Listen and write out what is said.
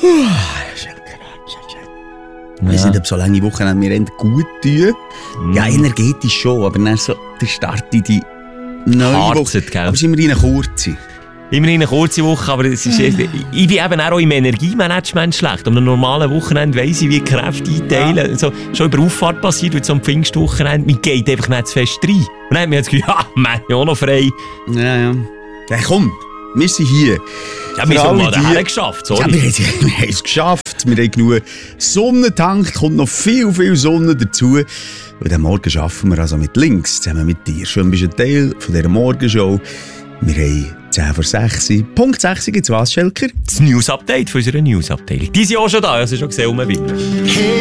Ich weiss nicht, ob so lange Wochen mir gut tun. Ja, energetisch schon, aber dann so der Start in die neue Woche. Aber es ist immerhin eine kurze. Immerhin eine kurze Woche, aber es ist, ich bin eben auch im Energiemanagement schlecht. Am normalen Wochenende weiss ich, wie Kräfte einteilen. So, schon über Auffahrt passiert, wie so am Pfingstwochenende. Man geht einfach nicht zu fest rein. Und dann hat man das Gefühl, man ist auch noch frei. Ja. Ja, komm, wir sind hier. Ja, wir haben es geschafft, sorry. Ja, wir haben es geschafft. Wir haben genug Sonne getankt, kommt noch viel Sonne dazu. Und am Morgen arbeiten wir also mit Links zusammen mit dir. Schön bist du ein Teil von dieser Morgenshow. Wir haben 10 vor 6. Punkt 6 gibt es was, Schelker? Das News-Update von unserer News-Abteilung. Die sind auch schon da, hast du schon gesehen,